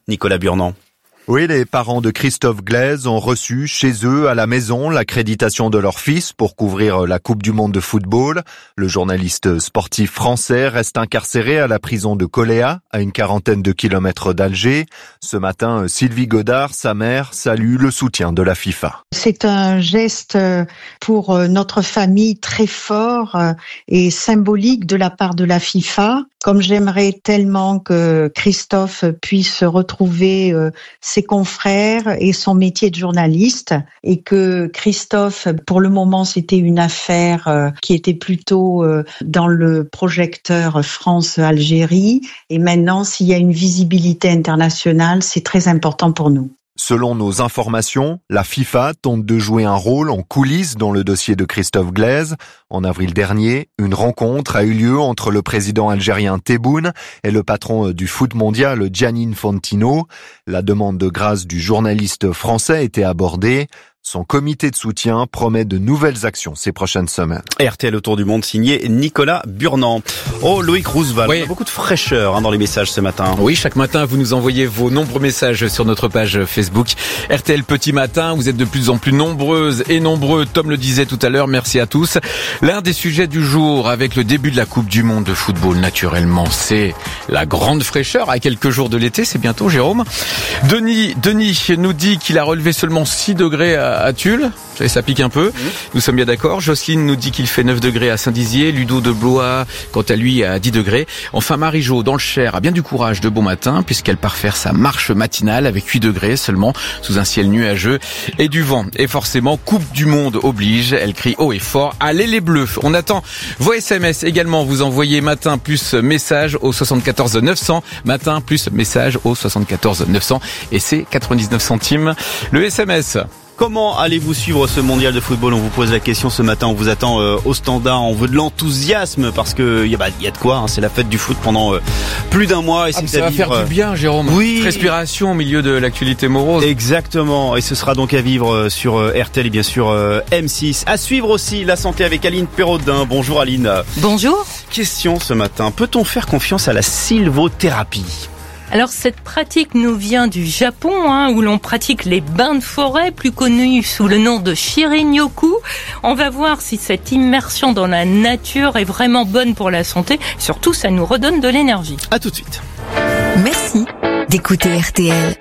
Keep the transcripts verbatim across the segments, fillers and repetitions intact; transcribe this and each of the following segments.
Nicolas Burnand. Oui, les parents de Christophe Glaise ont reçu chez eux, à la maison, l'accréditation de leur fils pour couvrir la Coupe du Monde de football. Le journaliste sportif français reste incarcéré à la prison de Coléa, à une quarantaine de kilomètres d'Alger. Ce matin, Sylvie Godard, sa mère, salue le soutien de la FIFA. C'est un geste pour notre famille très fort et symbolique de la part de la FIFA. Comme j'aimerais tellement que Christophe puisse retrouver ses confrères et son métier de journaliste, et que Christophe, pour le moment, c'était une affaire qui était plutôt dans le projecteur France-Algérie, et maintenant, s'il y a une visibilité internationale, c'est très important pour nous. Selon nos informations, la FIFA tente de jouer un rôle en coulisses dans le dossier de Christophe Glaise. En avril dernier, une rencontre a eu lieu entre le président algérien Tebboune et le patron du foot mondial Gianni Infantino. La demande de grâce du journaliste français était abordée. Son comité de soutien promet de nouvelles actions ces prochaines semaines. R T L autour du monde signé Nicolas Burnand. Oh, Loïc Roosevelt, oui. Il y a beaucoup de fraîcheur hein, dans les messages ce matin. Oui, chaque matin, vous nous envoyez vos nombreux messages sur notre page Facebook. R T L Petit Matin, vous êtes de plus en plus nombreuses et nombreux. Tom le disait tout à l'heure, merci à tous. L'un des sujets du jour, avec le début de la Coupe du Monde de football, naturellement, c'est la grande fraîcheur à quelques jours de l'été. C'est bientôt, Jérôme. Denis, Denis nous dit qu'il a relevé seulement six degrés à à Tulle, ça pique un peu, nous sommes bien d'accord. Jocelyne nous dit qu'il fait neuf degrés à Saint-Dizier, Ludo de Blois, quant à lui, à dix degrés. Enfin, Marie-Jo, dans le Cher, a bien du courage de bon matin, puisqu'elle part faire sa marche matinale avec huit degrés seulement, sous un ciel nuageux et du vent. Et forcément, Coupe du Monde oblige, elle crie haut et fort, allez les Bleus. On attend vos S M S également, vous envoyez matin plus message au soixante-quatorze neuf cents, matin plus message au soixante-quatorze neuf cents, et c'est quatre-vingt-dix-neuf centimes le S M S. Comment allez-vous suivre ce mondial de football ? On vous pose la question ce matin, on vous attend euh, au standard, on veut de l'enthousiasme parce que y a, bah, y a de quoi, hein, c'est la fête du foot pendant euh, plus d'un mois. Et ah, c'est ça à va vivre, faire du bien, Jérôme. Oui. Respiration au milieu de l'actualité morose. Exactement, et ce sera donc à vivre sur euh, R T L et bien sûr euh, M six. À suivre aussi la santé avec Aline Perraudin. Bonjour Aline. Bonjour. Question ce matin, peut-on faire confiance à la sylvothérapie ? Alors cette pratique nous vient du Japon, hein, où l'on pratique les bains de forêt, plus connus sous le nom de Shirin-yoku. On va voir si cette immersion dans la nature est vraiment bonne pour la santé. Surtout, ça nous redonne de l'énergie. À tout de suite. Merci d'écouter R T L.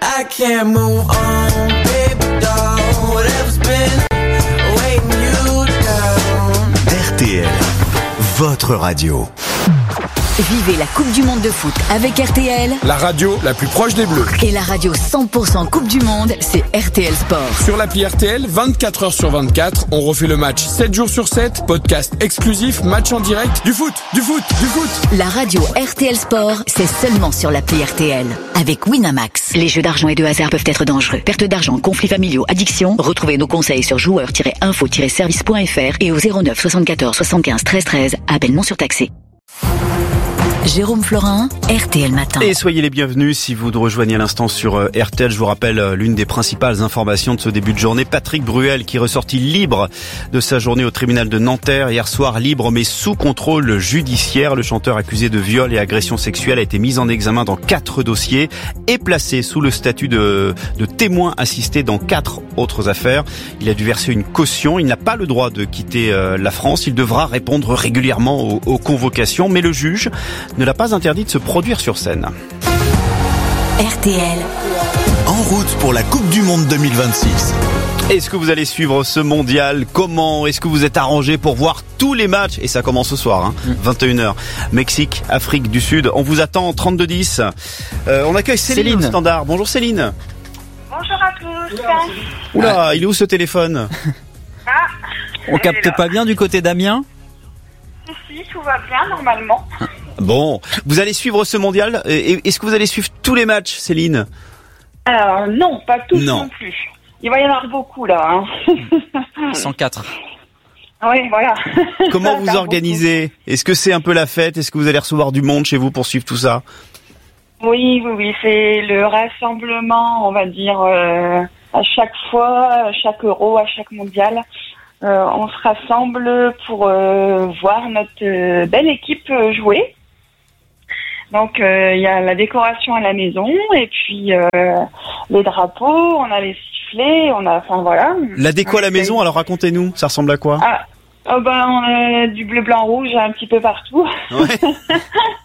R T L, votre radio. Vivez la Coupe du Monde de foot avec R T L. La radio la plus proche des Bleus. Et la radio cent pour cent Coupe du Monde, c'est R T L Sport. Sur l'appli R T L, vingt-quatre heures sur vingt-quatre, on refait le match sept jours sur sept, podcast exclusif, match en direct, du foot, du foot, du foot. La radio R T L Sport, c'est seulement sur l'appli R T L. Avec Winamax. Les jeux d'argent et de hasard peuvent être dangereux. Perte d'argent, conflits familiaux, addiction. Retrouvez nos conseils sur joueurs tiret info tiret service point f r et au zéro neuf soixante-quatorze soixante-quinze treize treize. Appel non surtaxé. Jérôme Florin, R T L Matin. Et soyez les bienvenus si vous nous rejoignez à l'instant sur R T L. Je vous rappelle l'une des principales informations de ce début de journée. Patrick Bruel qui est ressorti libre de sa journée au tribunal de Nanterre. Hier soir, libre mais sous contrôle judiciaire. Le chanteur accusé de viol et agression sexuelle a été mis en examen dans quatre dossiers et placé sous le statut de, de témoin assisté dans quatre autres affaires. Il a dû verser une caution. Il n'a pas le droit de quitter la France. Il devra répondre régulièrement aux, aux convocations. Mais le juge ne l'a pas interdit de se produire sur scène. R T L. En route pour la Coupe du Monde deux mille vingt-six. Est-ce que vous allez suivre ce mondial ? Comment ? Est-ce que vous êtes arrangé pour voir tous les matchs ? Et ça commence ce soir, hein, vingt et une heures. Mexique, Afrique du Sud. On vous attend trente-deux dix. Euh, on accueille Céline, Céline au standard. Bonjour Céline. Bonjour à tous. Oula, ah. Il est où ce téléphone ? Ah, on capte pas bien du côté d'Amiens ? Si, si, tout va bien normalement. Bon, vous allez suivre ce mondial. Est-ce que vous allez suivre tous les matchs, Céline ? Alors non, pas tous non. non plus. Il va y en avoir beaucoup là. Hein. cent quatre. Oui, voilà. Comment vous organisez ? Est-ce que c'est un peu la fête ? Est-ce que vous allez recevoir du monde chez vous pour suivre tout ça ? Oui, oui, oui. C'est le rassemblement, on va dire, euh, à chaque fois, à chaque euro, à chaque mondial. Euh, on se rassemble pour euh, voir notre euh, belle équipe jouer. Donc il euh, y a la décoration à la maison et puis euh, les drapeaux, on a les sifflets, on a, enfin voilà. La déco à la maison, alors racontez-nous, ça ressemble à quoi? Ah, oh ben on a du bleu, blanc, rouge un petit peu partout. Ouais.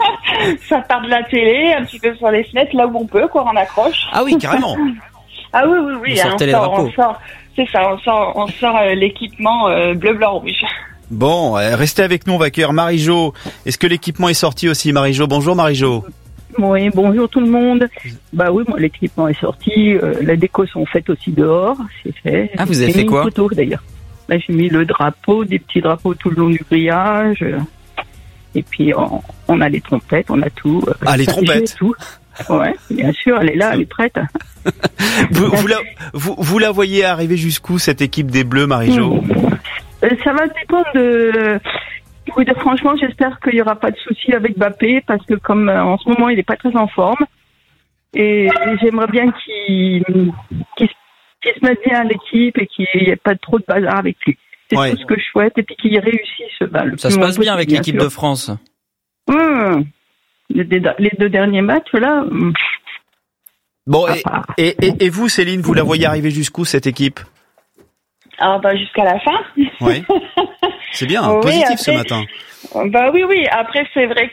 Ça part de la télé, un petit peu sur les fenêtres, là où on peut, quoi, on accroche. Ah oui, carrément. Ah oui, oui, oui. Vous hein, sortez on, les sort, drapeaux. on sort, c'est ça, on sort, on sort euh, l'équipement euh, bleu, blanc, rouge. Bon, euh, restez avec nous, on va accueillir Marie-Jo. Est-ce que l'équipement est sorti aussi, Marie-Jo? Bonjour Marie-Jo. Oui, bonjour tout le monde. Bah oui, moi l'équipement est sorti, euh, les décos sont faites aussi dehors, c'est fait. Ah, vous avez J'ai fait mis quoi? une photo d'ailleurs. Bah, j'ai mis le drapeau, des petits drapeaux tout le long du grillage. euh, Et puis on, on a les trompettes, on a tout. euh, Ah, les ça, trompettes. j'ai tout. Ouais, bien sûr, elle est là, elle est prête. Vous, vous, la, vous, vous la voyez arriver jusqu'où, cette équipe des Bleus, Marie-Jo? Euh, ça va dépendre de... Oui, de- franchement, j'espère qu'il n'y aura pas de soucis avec Mbappé parce que comme euh, en ce moment, il n'est pas très en forme. Et, et j'aimerais bien qu'il qu'il, qu'il se mette bien à l'équipe et qu'il n'y ait pas trop de bazar avec lui. C'est Ouais. tout ce que je souhaite et puis qu'il réussisse. Bah, le Ça plus se loin passe bien avec possible, l'équipe sûr. de France. Hum. Les, les deux derniers matchs, là... hum, Bon, à et, part. et, et, et vous, Céline, vous la voyez arriver jusqu'où, cette équipe? Ah bah jusqu'à la fin. Oui. C'est bien, Oui, positif après- ce matin. Bah oui, oui. Après, c'est vrai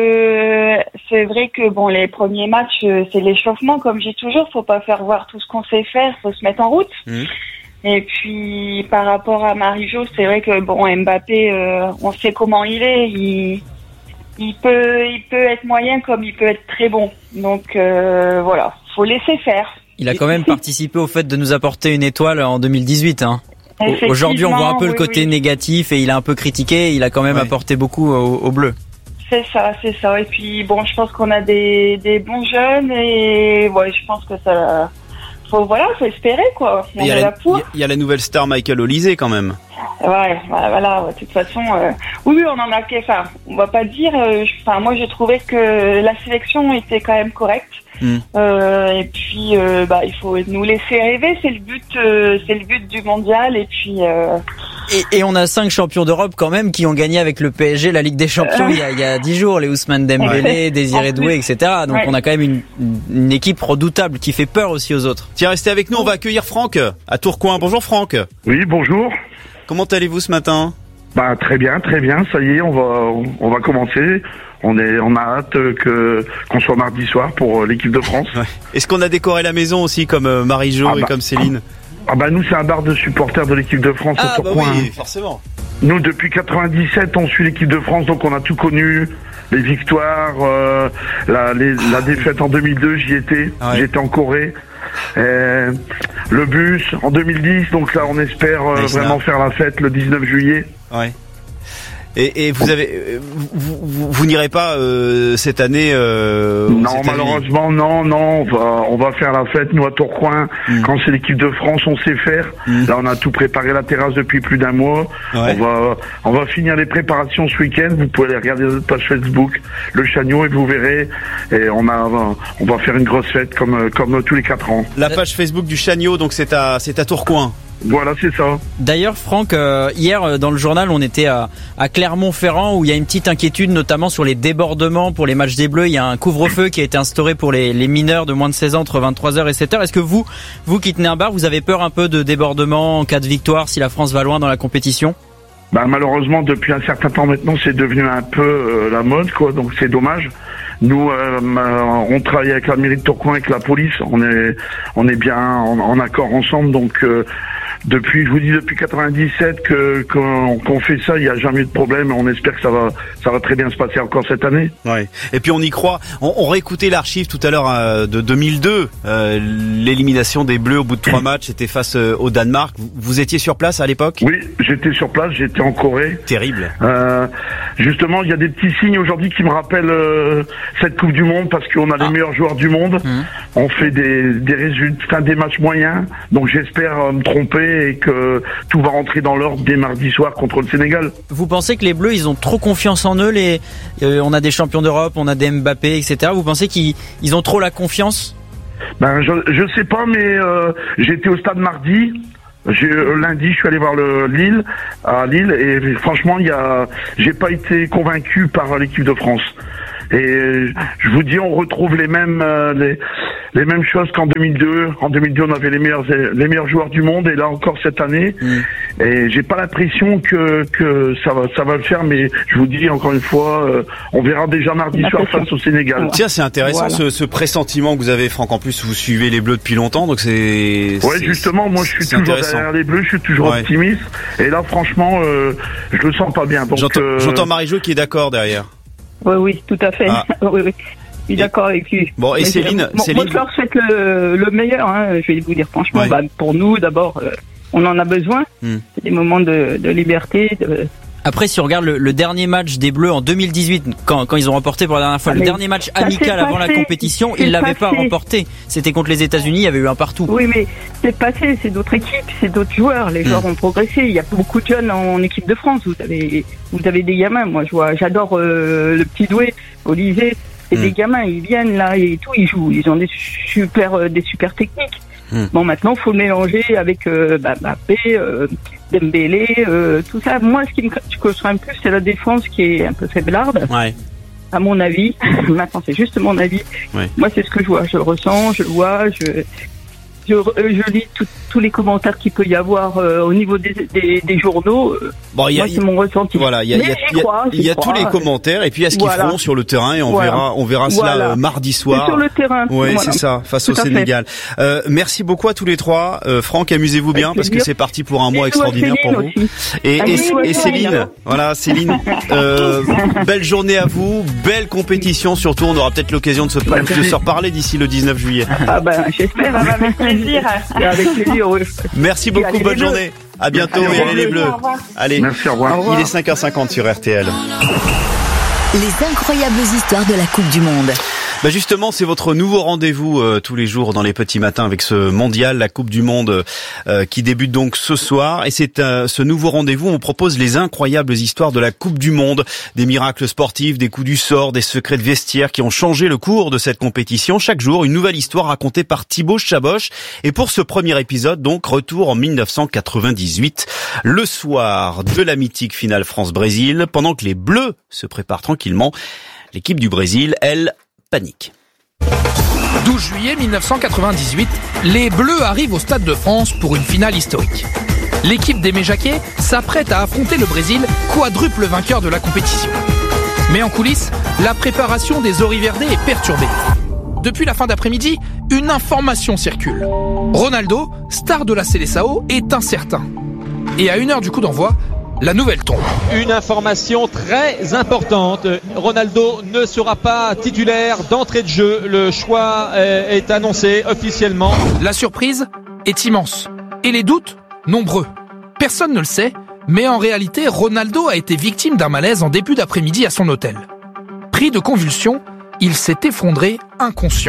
que c'est vrai que bon, les premiers matchs, euh, c'est l'échauffement, comme j'ai toujours. Faut pas faire voir tout ce qu'on sait faire. Faut se mettre en route. Mmh. Et puis, par rapport à Marie-Jo, c'est vrai que bon, Mbappé, euh, on sait comment il est. Il, il peut, il peut être moyen comme il peut être très bon. Donc euh, voilà, faut laisser faire. Il a quand même participé au fait de nous apporter une étoile en deux mille dix-huit. Hein. Effectivement, Aujourd'hui, on voit un peu le oui, côté oui. négatif et il a un peu critiqué. Il a quand même Ouais. apporté beaucoup au, au bleu. C'est ça, c'est ça. Et puis bon, je pense qu'on a des, des bons jeunes et ouais, je pense que ça, faut voilà, faut espérer quoi. On Il y, a est la, là pour. il y a la nouvelle star Michael Olysée quand même. Ouais, voilà, voilà, ouais, de toute façon, euh, oui, oui, on en a qu'à. Enfin, on va pas dire. euh, je- Enfin, moi, j'ai trouvé que la sélection était quand même correcte. Mm. Euh, et puis, euh, bah, il faut nous laisser rêver. C'est le but, euh, c'est le but du mondial. Et puis, euh, Et, et on a cinq champions d'Europe quand même qui ont gagné avec le P S G la Ligue des Champions il y a, il y a dix jours. Les Ousmane Dembélé, Ouais. Désiré En plus. Doué, et cetera. Donc Ouais. on a quand même une, une équipe redoutable qui fait peur aussi aux autres. Tiens, restez avec nous, on va accueillir Franck à Tourcoing. Bonjour Franck. Oui, bonjour. Comment allez-vous ce matin? Bah très bien, très bien. Ça y est, on va on va commencer. On est on a hâte que qu'on soit mardi soir pour euh, l'équipe de France. Ouais. Est-ce qu'on a décoré la maison aussi comme euh, Marie-Jo Ah et bah. comme Céline? Ah bah nous c'est un bar de supporters de l'équipe de France Ah au bah Tourcoing. oui, forcément. Nous depuis quatre-vingt-dix-sept, on suit l'équipe de France, donc on a tout connu. Les victoires, euh, la, les- la défaite en deux mille deux, j'y étais. Ah ouais. J'étais en Corée. Euh, le bus en deux mille dix, donc là on espère euh, Ouais, ça vraiment va. faire la fête le dix-neuf juillet. Ouais. Et, et vous avez, euh, vous, vous, vous n'irez pas euh, cette année euh, aux Non, États-Unis? malheureusement, non, non. On va, on va faire la fête, nous, à Tourcoing. Mm. Quand c'est l'équipe de France, on sait faire. Mm. Là, on a tout préparé la terrasse depuis plus d'un mois. Ouais. On va, on va finir les préparations ce week-end. Vous pouvez aller regarder notre page Facebook, le Chagnon, et vous verrez. Et on a, on va faire une grosse fête comme, comme tous les quatre ans. La page Facebook du Chagnon, donc c'est à, c'est à Tourcoing. Voilà, c'est ça. D'ailleurs, Franck, euh, hier euh, dans le journal, on était à, à Clermont-Ferrand où il y a une petite inquiétude, notamment sur les débordements pour les matchs des Bleus. Il y a un couvre-feu qui a été instauré pour les, les mineurs de moins de seize ans entre vingt-trois heures et sept heures. Est-ce que vous, vous qui tenez un bar, vous avez peur un peu de débordement en cas de victoire si la France va loin dans la compétition? Bah, malheureusement, depuis un certain temps maintenant, c'est devenu un peu euh, la mode, quoi. Donc c'est dommage. Nous, euh, on travaille avec la mairie de Tourcoing, avec la police. On est, on est bien en, en accord ensemble. Donc euh, depuis, je vous dis, depuis quatre-vingt-dix-sept que qu'on qu'on fait ça, il n'y a jamais eu de problème. On espère que ça va, ça va très bien se passer encore cette année. Ouais. Et puis on y croit. On, on réécoutait l'archive tout à l'heure euh, de deux mille deux. Euh, l'élimination des Bleus au bout de trois matchs, c'était face euh, au Danemark. Vous, vous étiez sur place à l'époque? Oui, j'étais sur place, j'étais en Corée. Terrible. Euh, justement, il y a des petits signes aujourd'hui qui me rappellent euh, cette Coupe du Monde parce qu'on a les Ah. meilleurs joueurs du monde. Mmh. On fait des, des résultats, des matchs moyens. Donc j'espère euh, me tromper et que tout va rentrer dans l'ordre dès mardi soir contre le Sénégal. Vous pensez que les Bleus, ils ont trop confiance en eux? Les, euh, on a des champions d'Europe, on a des Mbappé, et cetera. Vous pensez qu'ils ils ont trop la confiance? Ben je je sais pas, mais euh, j'étais au stade mardi. J'ai, euh, lundi, je suis allé voir le Lille à Lille et franchement, il y a, j'ai pas été convaincu par l'équipe de France. Et je vous dis, on retrouve les mêmes euh, les, les mêmes choses qu'en deux mille deux. En deux mille deux, on avait les meilleurs les meilleurs joueurs du monde, et là encore cette année. Mmh. Et j'ai pas l'impression que que ça va ça va le faire, mais je vous dis encore une fois, euh, on verra déjà mardi soir face au Sénégal. Tiens, c'est intéressant voilà. ce, ce pressentiment que vous avez, Franck. En plus, vous suivez les Bleus depuis longtemps, donc c'est. Ouais, justement, moi je suis toujours derrière les Bleus, je suis toujours ouais. optimiste. Et là, franchement, euh, je le sens pas bien. Donc, j'entends, euh... j'entends Marie-Jo qui est d'accord derrière. Oui, oui, tout à fait. Ah. oui, oui. Je suis d'accord avec lui. Bon, et Mais Céline, bon, Céline, moi, je leur souhaite le, le meilleur. Hein, je vais vous dire franchement, ouais. bah, pour nous, d'abord, euh, on en a besoin. Hmm. C'est des moments de, de liberté. De... Après, si on regarde le, le dernier match des Bleus en deux mille dix-huit, quand, quand ils ont remporté pour la dernière fois, ah, le dernier match amical avant la compétition, ils l'avaient pas remporté. C'était contre les États-Unis, il y avait eu un partout. Oui, mais c'est passé, c'est d'autres équipes, c'est d'autres joueurs. Les mmh. joueurs ont progressé. Il y a beaucoup de jeunes en, en équipe de France. Vous avez, vous avez des gamins. Moi, je vois, j'adore euh, le petit doué, Olivier. C'est mmh. des gamins, ils viennent là et tout, ils jouent. Ils ont des super, euh, des super techniques. Mmh. Bon, maintenant, faut le mélanger avec euh, bah, Mbappé, euh, Dembélé, euh, tout ça. Moi, ce qui me causerait un peu, c'est la défense qui est un peu faiblarde. Ouais. À mon avis. Maintenant, c'est juste mon avis. Ouais. Moi, c'est ce que je vois. Je le ressens, je le vois, je... Je, je lis tout, tous les commentaires qu'il peut y avoir euh, au niveau des, des, des journaux. Bon, y a, Moi, c'est mon ressenti. Voilà, il y a, y a, y a, crois, y a tous les commentaires, et puis il y a ce qu'ils voilà. feront sur le terrain, et on voilà. verra, on verra cela voilà. euh, mardi soir. C'est sur le terrain. Oui, voilà. c'est ça, face tout au Sénégal. Euh, merci beaucoup à tous les trois. Euh, Franck, amusez-vous bien, parce que c'est parti pour un mois extraordinaire pour vous. Et, et, et Céline, voilà, Céline, euh, belle journée à vous, belle compétition surtout. On aura peut-être l'occasion de se, de se reparler d'ici le dix-neuf juillet. Ah ben, j'espère. Avec plaisir. Avec plaisir, oui. Merci beaucoup, allez, bonne journée. À bientôt et allez les Bleus. Allez, merci, au revoir. Il est cinq heures cinquante sur R T L. Les incroyables histoires de la Coupe du Monde. Bah justement, c'est votre nouveau rendez-vous euh, tous les jours dans les petits matins avec ce mondial, la Coupe du Monde euh, qui débute donc ce soir. Et c'est euh, ce nouveau rendez-vous, on propose les incroyables histoires de la Coupe du Monde, des miracles sportifs, des coups du sort, des secrets de vestiaire qui ont changé le cours de cette compétition. Chaque jour, une nouvelle histoire racontée par Thibaut Chaboch. Et pour ce premier épisode, donc, retour en dix-neuf cent quatre-vingt-dix-huit, le soir de la mythique finale France-Brésil, pendant que les Bleus se préparent tranquillement. L'équipe du Brésil, elle, panique. douze juillet mille neuf cent quatre-vingt-dix-huit, les Bleus arrivent au Stade de France pour une finale historique. L'équipe d'Aimé Jacquet s'apprête à affronter le Brésil, quadruple vainqueur de la compétition. Mais en coulisses, la préparation des Auriverdés est perturbée. Depuis la fin d'après-midi, une information circule. Ronaldo, star de la Seleção, est incertain. Et à une heure du coup d'envoi, la nouvelle tombe. Une information très importante. Ronaldo ne sera pas titulaire d'entrée de jeu. Le choix est annoncé officiellement. La surprise est immense. Et les doutes, nombreux. Personne ne le sait, mais en réalité, Ronaldo a été victime d'un malaise en début d'après-midi à son hôtel. Pris de convulsions, il s'est effondré inconscient.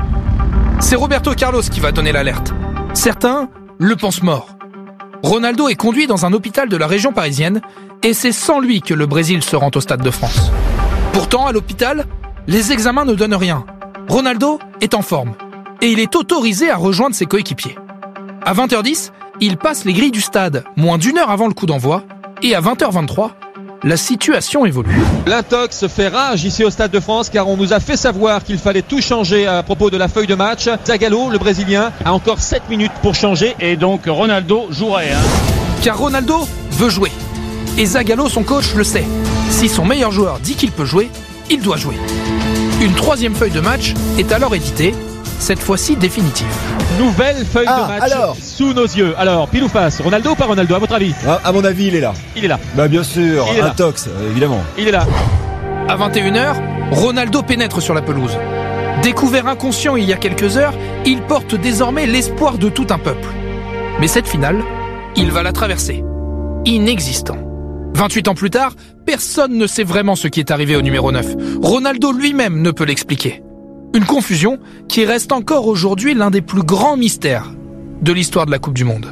C'est Roberto Carlos qui va donner l'alerte. Certains le pensent mort. Ronaldo est conduit dans un hôpital de la région parisienne et c'est sans lui que le Brésil se rend au Stade de France. Pourtant, à l'hôpital, les examens ne donnent rien. Ronaldo est en forme et il est autorisé à rejoindre ses coéquipiers. À vingt heures dix, il passe les grilles du stade, moins d'une heure avant le coup d'envoi, et à vingt heures vingt-trois, la situation évolue. L'intox fait rage ici au Stade de France car on nous a fait savoir qu'il fallait tout changer à propos de la feuille de match. Zagallo, le Brésilien, a encore sept minutes pour changer et donc Ronaldo jouerait. Hein. Car Ronaldo veut jouer. Et Zagallo, son coach, le sait. Si son meilleur joueur dit qu'il peut jouer, il doit jouer. Une troisième feuille de match est alors éditée, cette fois-ci définitive. Nouvelle feuille ah, de match alors. sous nos yeux. Alors, pile ou face, Ronaldo ou pas Ronaldo, à votre avis? ah, À mon avis, il est là. Il est là. Bah bien sûr, un tox, évidemment. Il est là. À vingt et une heures, Ronaldo pénètre sur la pelouse. Découvert inconscient il y a quelques heures, il porte désormais l'espoir de tout un peuple. Mais cette finale, il va la traverser. Inexistant. vingt-huit ans plus tard, personne ne sait vraiment ce qui est arrivé au numéro neuf. Ronaldo lui-même ne peut l'expliquer. Une confusion qui reste encore aujourd'hui l'un des plus grands mystères de l'histoire de la Coupe du Monde.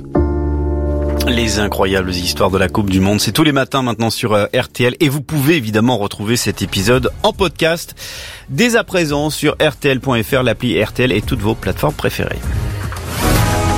Les incroyables histoires de la Coupe du Monde, c'est tous les matins maintenant sur R T L et vous pouvez évidemment retrouver cet épisode en podcast dès à présent sur R T L point F R, l'appli R T L et toutes vos plateformes préférées.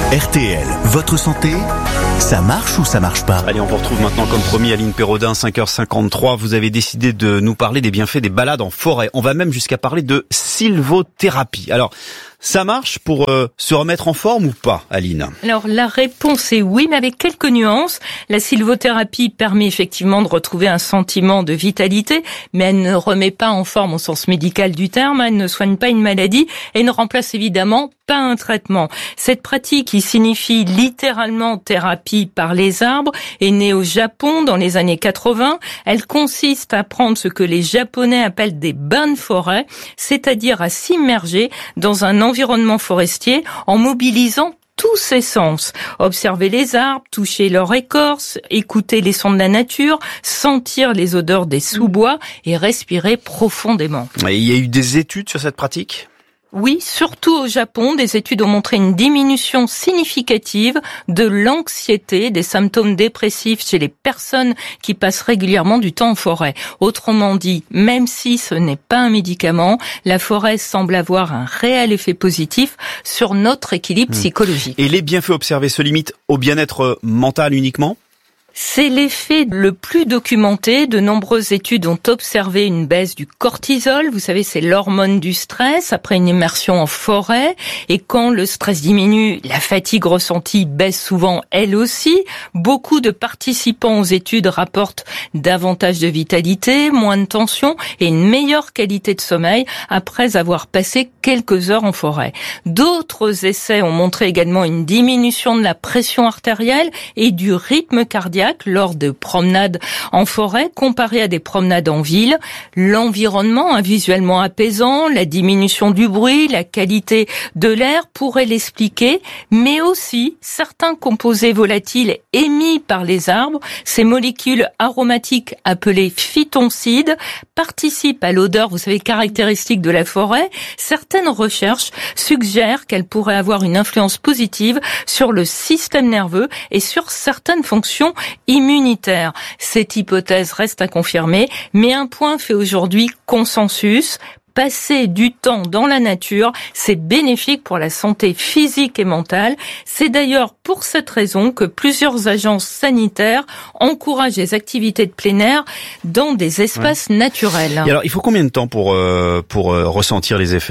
R T L, votre santé, ça marche ou ça marche pas? Allez, on vous retrouve maintenant comme promis Aline Perraudin, cinq heures cinquante-trois. Vous avez décidé de nous parler des bienfaits des balades en forêt. On va même jusqu'à parler de sylvothérapie. Alors, ça marche pour euh, se remettre en forme ou pas, Aline? Alors la réponse est oui, mais avec quelques nuances. La sylvothérapie permet effectivement de retrouver un sentiment de vitalité, mais elle ne remet pas en forme au sens médical du terme, elle ne soigne pas une maladie et ne remplace évidemment pas un traitement. Cette pratique, qui signifie littéralement thérapie par les arbres, est née au Japon dans les années quatre-vingts. Elle consiste à prendre ce que les Japonais appellent des bains de forêt, c'est-à-dire à s'immerger dans un environnement forestier en mobilisant tous ses sens. Observer les arbres, toucher leur écorce, écouter les sons de la nature, sentir les odeurs des sous-bois et respirer profondément. Et il y a eu des études sur cette pratique ? Oui, surtout au Japon, des études ont montré une diminution significative de l'anxiété, des symptômes dépressifs chez les personnes qui passent régulièrement du temps en forêt. Autrement dit, même si ce n'est pas un médicament, la forêt semble avoir un réel effet positif sur notre équilibre psychologique. Et les bienfaits observés se limitent au bien-être mental uniquement ? C'est l'effet le plus documenté. De nombreuses études ont observé une baisse du cortisol. Vous savez, c'est l'hormone du stress après une immersion en forêt. Et quand le stress diminue, la fatigue ressentie baisse souvent elle aussi. Beaucoup de participants aux études rapportent davantage de vitalité, moins de tension et une meilleure qualité de sommeil après avoir passé quelques heures en forêt. D'autres essais ont montré également une diminution de la pression artérielle et du rythme cardiaque lors de promenades en forêt comparé à des promenades en ville. L'environnement est visuellement apaisant, la diminution du bruit, la qualité de l'air pourraient l'expliquer, mais aussi certains composés volatiles émis par les arbres, ces molécules aromatiques appelées phytoncides, participent à l'odeur, vous savez, caractéristique de la forêt. Certaines recherches suggèrent qu'elles pourraient avoir une influence positive sur le système nerveux et sur certaines fonctions immunitaire. Cette hypothèse reste à confirmer, mais un point fait aujourd'hui consensus. Passer du temps dans la nature, c'est bénéfique pour la santé physique et mentale. C'est d'ailleurs pour cette raison que plusieurs agences sanitaires encouragent les activités de plein air dans des espaces ouais. naturels. Et alors, il faut combien de temps pour, euh, pour euh, ressentir les effets ?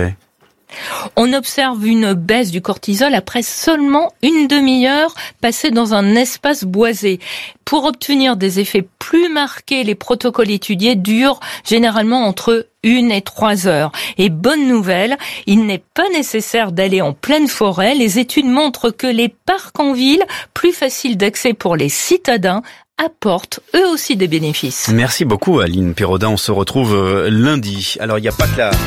On observe une baisse du cortisol après seulement une demi-heure passée dans un espace boisé. Pour obtenir des effets plus marqués, les protocoles étudiés durent généralement entre une et trois heures. Et bonne nouvelle, il n'est pas nécessaire d'aller en pleine forêt. Les études montrent que les parcs en ville, plus faciles d'accès pour les citadins, apportent eux aussi des bénéfices. Merci beaucoup Aline Perraudin, on se retrouve lundi. Alors il n'y a pas que la...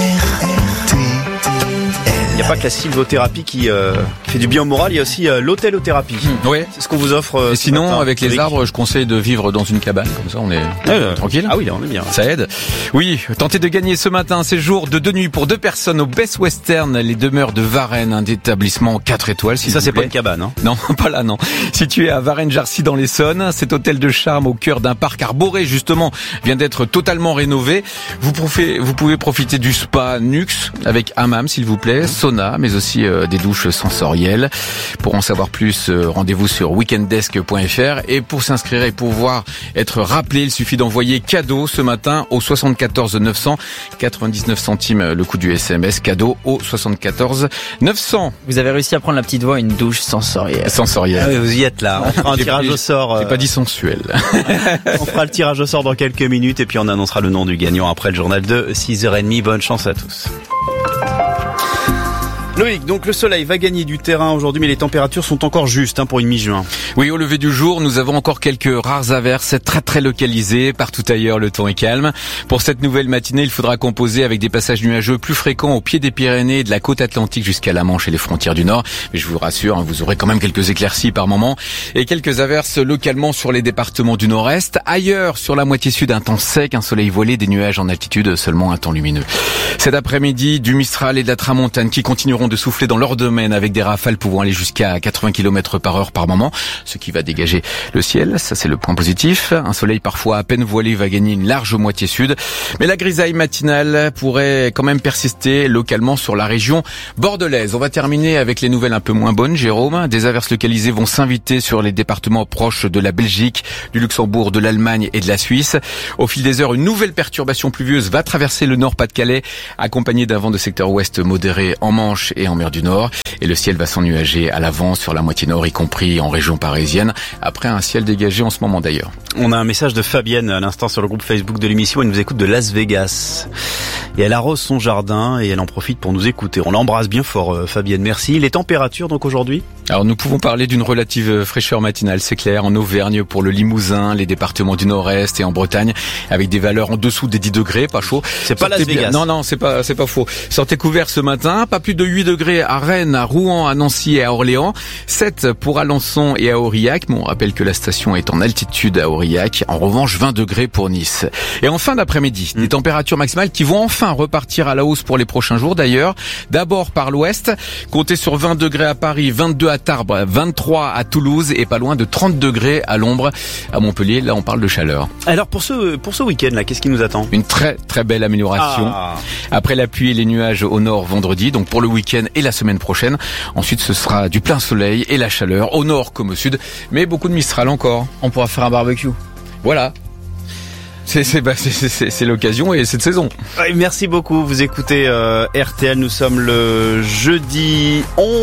Il n'y a pas que la sylvothérapie qui, euh, qui fait du bien au moral, il y a aussi euh, l'hôtelothérapie. Mmh, oui. C'est ce qu'on vous offre. Euh, Et sinon, matin, avec les arbres, je conseille de vivre dans une cabane, comme ça on est euh, tranquille. Ah oui, là on est bien. Ça aide. Oui, tentez de gagner ce matin un séjour de deux nuits pour deux personnes au Best Western, les demeures de Varennes, un établissement quatre étoiles. Si ça, c'est plaît. pas une cabane, hein? Non, pas là, non. Situé à Varennes-Jarcy dans l'Essonne, cet hôtel de charme au cœur d'un parc arboré, justement, vient d'être totalement rénové. Vous pouvez, vous pouvez profiter du spa Nux avec hammam, s'il vous plaît, sauna, mais aussi euh, des douches sensorielles. Pour en savoir plus, euh, rendez-vous sur weekenddesk point f r. Et pour s'inscrire et pouvoir être rappelé, il suffit d'envoyer cadeau ce matin au soixante-quatorze neuf cents, quatre-vingt-dix-neuf centimes le coût du S M S, cadeau au soixante-quatorze neuf cents. Vous avez réussi à prendre la petite voix, une douche sensorielle. Sensorielle. Ah oui, vous y êtes là. On fera un J'ai tirage pas, au sort. J'ai euh... pas dit sensuel. On fera le tirage au sort dans quelques minutes et puis on annoncera le nom du gagnant après le journal de six heures trente. Bonne chance à tous. Loïc, donc le soleil va gagner du terrain aujourd'hui, mais les températures sont encore justes hein, pour une mi-juin. Oui, au lever du jour, nous avons encore quelques rares averses très très localisées. Partout ailleurs, le temps est calme. Pour cette nouvelle matinée, il faudra composer avec des passages nuageux plus fréquents au pied des Pyrénées et de la côte atlantique jusqu'à la Manche et les frontières du Nord. Mais je vous rassure, hein, vous aurez quand même quelques éclaircies par moment et quelques averses localement sur les départements du Nord-Est. Ailleurs, sur la moitié sud, un temps sec, un soleil voilé, des nuages en altitude, seulement un temps lumineux. Cet après-midi, du Mistral et de la Tramontane qui continueront de souffler dans leur domaine avec des rafales pouvant aller jusqu'à quatre-vingts kilomètres par heure par moment, ce qui va dégager le ciel. Ça, c'est le point positif. Un soleil parfois à peine voilé va gagner une large moitié sud. Mais la grisaille matinale pourrait quand même persister localement sur la région bordelaise. On va terminer avec les nouvelles un peu moins bonnes, Jérôme. Des averses localisées vont s'inviter sur les départements proches de la Belgique, du Luxembourg, de l'Allemagne et de la Suisse. Au fil des heures, une nouvelle perturbation pluvieuse va traverser le nord Pas-de-Calais, accompagnée d'un vent de secteur ouest modéré en Manche et en mer du Nord. Et le ciel va s'ennuager à l'avant sur la moitié nord, y compris en région parisienne, après un ciel dégagé en ce moment d'ailleurs. On a un message de Fabienne à l'instant sur le groupe Facebook de l'émission. Elle nous écoute de Las Vegas. Et elle arrose son jardin et elle en profite pour nous écouter. On l'embrasse bien fort, Fabienne. Merci. Les températures donc aujourd'hui ? Alors nous pouvons parler d'une relative fraîcheur matinale, c'est clair, en Auvergne pour le Limousin, les départements du Nord-Est et en Bretagne, avec des valeurs en dessous des dix degrés, pas chaud. C'est pas Las Vegas. Non, non, c'est pas, c'est pas faux. Sortez couvert ce matin, pas plus de huit degrés à Rennes, à Rouen, à Nancy et à Orléans, sept pour Alençon et à Aurillac. Bon, on rappelle que la station est en altitude à Aurillac. En revanche, vingt degrés pour Nice. Et en fin d'après-midi, mmh. des températures maximales qui vont enfin repartir à la hausse pour les prochains jours d'ailleurs. D'abord par l'ouest, comptez sur vingt degrés à Paris, vingt-deux à Tarbes, vingt-trois à Toulouse et pas loin de trente degrés à l'ombre à Montpellier. Là, on parle de chaleur. Alors pour ce pour ce week-end là, qu'est-ce qui nous attend ? Une très très belle amélioration. Ah. Après la pluie et les nuages au nord vendredi, donc pour le week-end et la semaine prochaine. Ensuite, ce sera du plein soleil et la chaleur au nord comme au sud, mais beaucoup de Mistral encore. On pourra faire un barbecue. Voilà. C'est, c'est, bah, c'est, c'est, c'est l'occasion et cette saison. Ouais, merci beaucoup. Vous écoutez euh, R T L. Nous sommes le jeudi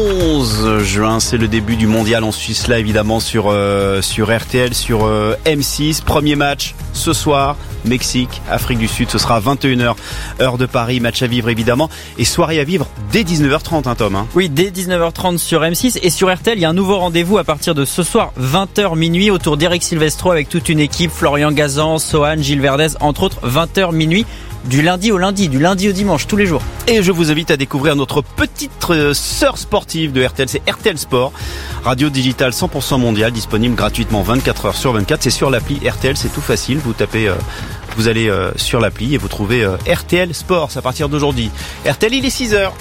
onze juin. C'est le début du mondial en Suisse. Là, évidemment, sur euh, sur R T L, sur euh, M six. Premier match ce soir. Mexique, Afrique du Sud. Ce sera à vingt et une heures, heure de Paris. Match à vivre, évidemment. Et soirée à vivre dès dix-neuf heures trente, hein, Tom. Hein. Oui, dès dix-neuf heures trente sur M six. Et sur R T L, il y a un nouveau rendez-vous à partir de ce soir, vingt heures minuit, autour d'Eric Silvestro avec toute une équipe. Florian Gazan, Sohan, Gilles Verdez, entre autres, vingt heures minuit. Du lundi au lundi, du lundi au dimanche, tous les jours. Et je vous invite à découvrir notre petite sœur sportive de R T L, c'est R T L Sport. Radio digitale cent pour cent mondial, disponible gratuitement vingt-quatre heures sur vingt-quatre. C'est sur l'appli R T L, c'est tout facile. Vous tapez, euh, vous allez euh, sur l'appli et vous trouvez euh, R T L Sport. C'est à partir d'aujourd'hui. R T L, il est six heures.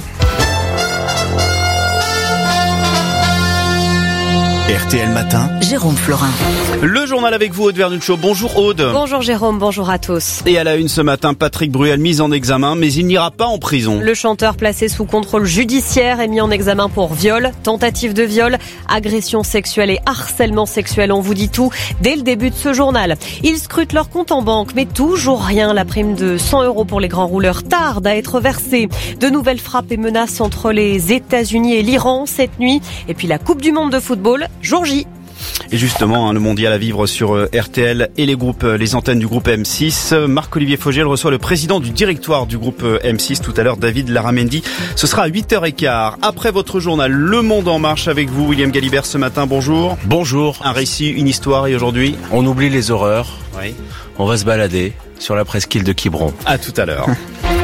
R T L Matin, Jérôme Florin. Le journal avec vous, Aude Vernuccio. Bonjour Aude. Bonjour Jérôme, bonjour à tous. Et à la une ce matin, Patrick Bruel mis en examen, mais il n'ira pas en prison. Le chanteur placé sous contrôle judiciaire est mis en examen pour viol, tentative de viol, agression sexuelle et harcèlement sexuel. On vous dit tout dès le début de ce journal. Ils scrutent leur compte en banque, mais toujours rien. La prime de cent euros pour les grands rouleurs tarde à être versée. De nouvelles frappes et menaces entre les États-Unis et l'Iran cette nuit. Et puis la Coupe du Monde de football, jour J. Et justement, hein, le mondial à vivre sur euh, R T L et les groupes, euh, les antennes du groupe M six. Marc-Olivier Fogel reçoit le président du directoire du groupe euh, M six tout à l'heure, David Laramendi. Ce sera à huit heures quinze. Après votre journal, Le Monde en marche avec vous, William Galibert, ce matin. Bonjour. Bonjour. Un récit, une histoire et aujourd'hui on oublie les horreurs. Oui. On va se balader sur la presqu'île de Quiberon. À tout à l'heure.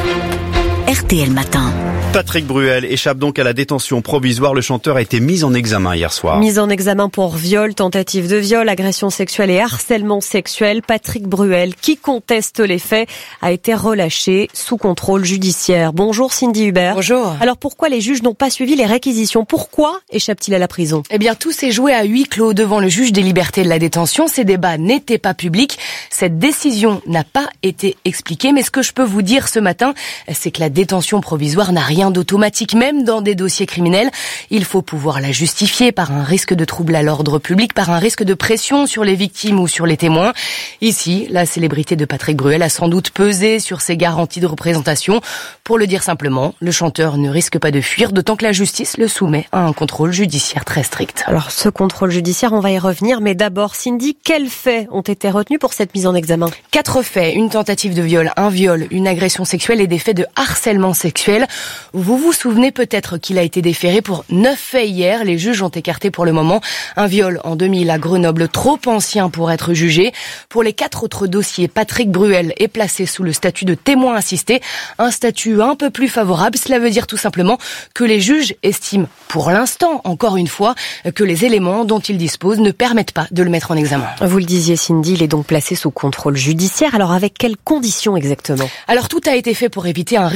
R T L Matin. Patrick Bruel échappe donc à la détention provisoire. Le chanteur a été mis en examen hier soir. Mis en examen pour viol, tentative de viol, agression sexuelle et harcèlement sexuel. Patrick Bruel, qui conteste les faits, a été relâché sous contrôle judiciaire. Bonjour Cindy Hubert. Bonjour. Alors pourquoi les juges n'ont pas suivi les réquisitions ? Pourquoi échappe-t-il à la prison ? Eh bien, tout s'est joué à huis clos devant le juge des libertés de la détention. Ces débats n'étaient pas publics. Cette décision n'a pas été expliquée. Mais ce que je peux vous dire ce matin, c'est que la détention provisoire n'a rien d'automatique, même dans des dossiers criminels. Il faut pouvoir la justifier par un risque de trouble à l'ordre public, par un risque de pression sur les victimes ou sur les témoins. Ici, la célébrité de Patrick Bruel a sans doute pesé sur ses garanties de représentation. Pour le dire simplement, le chanteur ne risque pas de fuir, d'autant que la justice le soumet à un contrôle judiciaire très strict. Alors, ce contrôle judiciaire, on va y revenir, mais d'abord, Cindy, quels faits ont été retenus pour cette mise en examen ? Quatre faits, une tentative de viol, un viol, une agression sexuelle et des faits de harcèlement sexuel. Vous vous souvenez peut-être qu'il a été déféré pour neuf faits hier. Les juges ont écarté pour le moment un viol en deux mille à Grenoble, trop ancien pour être jugé. Pour les quatre autres dossiers, Patrick Bruel est placé sous le statut de témoin assisté, un statut un peu plus favorable. Cela veut dire tout simplement que les juges estiment, pour l'instant, encore une fois, que les éléments dont ils disposent ne permettent pas de le mettre en examen. Vous le disiez Cindy, il est donc placé sous contrôle judiciaire. Alors avec quelles conditions exactement ? Alors tout a été fait pour éviter un risque de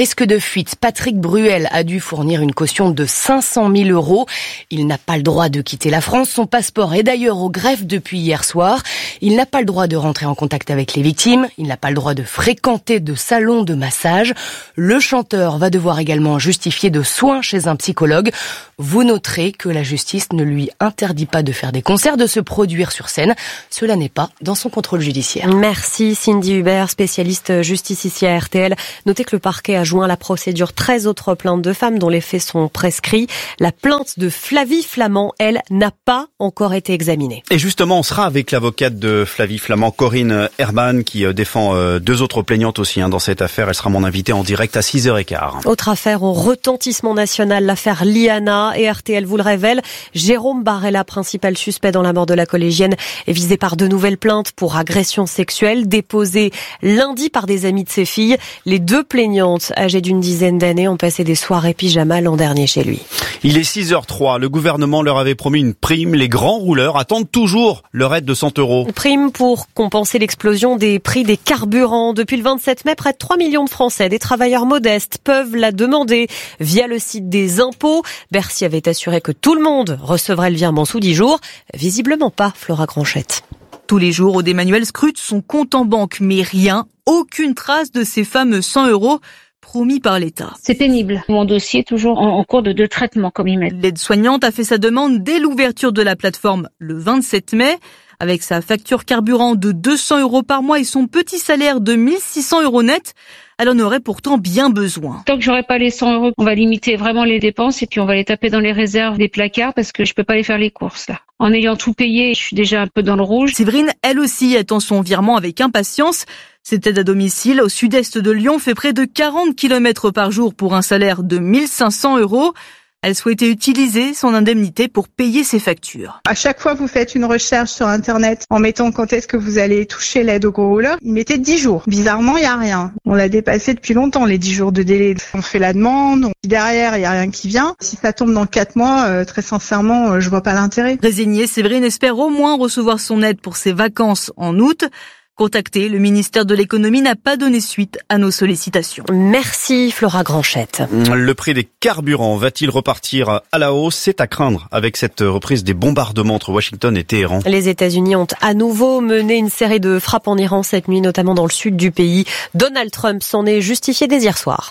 fuite. Patrick Bruel a dû fournir une caution de cinq cent mille euros. Il n'a pas le droit de quitter la France. Son passeport est d'ailleurs au greffe depuis hier soir. Il n'a pas le droit de rentrer en contact avec les victimes. Il n'a pas le droit de fréquenter de salons de massage. Le chanteur va devoir également justifier de soins chez un psychologue. Vous noterez que la justice ne lui interdit pas de faire des concerts, de se produire sur scène. Cela n'est pas dans son contrôle judiciaire. Merci Cindy Hubert, spécialiste justice ici à R T L. Notez que le parquet a joint à la procédure treize autres plaintes de femmes dont les faits sont prescrits. La plainte de Flavie Flament, elle, n'a pas encore été examinée. Et justement, on sera avec l'avocate de Flavie Flament, Corinne Herman, qui défend deux autres plaignantes aussi hein, dans cette affaire. Elle sera mon invitée en direct à six heures quinze. Autre affaire au retentissement national, l'affaire Liana. Et R T L vous le révèle, Jérôme Barella, principal suspect dans la mort de la collégienne, est visé par de nouvelles plaintes pour agression sexuelle déposées lundi par des amis de ses filles. Les deux plaignantes, âgées d'une dizaine d'années, ont passé des soirées pyjama l'an dernier chez lui. Il est six heures trois. Le gouvernement leur avait promis une prime. Les grands rouleurs attendent toujours leur aide de cent euros. Prime pour compenser l'explosion des prix des carburants. Depuis le vingt-sept mai, près de trois millions de Français, des travailleurs modestes, peuvent la demander via le site des impôts. Bercy avait assuré que tout le monde recevrait le virement sous dix jours. Visiblement pas, Flora Granchette. Tous les jours, Aude Emmanuel scrute son compte en banque, mais rien, aucune trace de ces fameux cent euros promis par l'État. C'est pénible. Mon dossier est toujours en, en cours de, de traitement, comme ils mettent. L'aide-soignante a fait sa demande dès l'ouverture de la plateforme le vingt-sept mai. Avec sa facture carburant de deux cents euros par mois et son petit salaire de mille six cents euros net, elle en aurait pourtant bien besoin. Tant que j'aurai pas les cent euros, on va limiter vraiment les dépenses et puis on va les taper dans les réserves des placards parce que je peux pas aller faire les courses là. En ayant tout payé, je suis déjà un peu dans le rouge. Séverine, elle aussi, attend son virement avec impatience. Cette aide à domicile au sud-est de Lyon fait près de quarante kilomètres par jour pour un salaire de mille cinq cents euros. Elle souhaitait utiliser son indemnité pour payer ses factures. À chaque fois, vous faites une recherche sur Internet en mettant quand est-ce que vous allez toucher l'aide au gros rouleur. Il mettait dix jours. Bizarrement, il n'y a rien. On l'a dépassé depuis longtemps, les dix jours de délai. On fait la demande. Derrière, il n'y a rien qui vient. Si ça tombe dans quatre mois, euh, très sincèrement, euh, je vois pas l'intérêt. Résignée, Séverine espère au moins recevoir son aide pour ses vacances en août. Contacté, le ministère de l'économie n'a pas donné suite à nos sollicitations. Merci Flora Granchette. Le prix des carburants va-t-il repartir à la hausse? C'est à craindre avec cette reprise des bombardements entre Washington et Téhéran. Les États-Unis ont à nouveau mené une série de frappes en Iran cette nuit, notamment dans le sud du pays. Donald Trump s'en est justifié dès hier soir.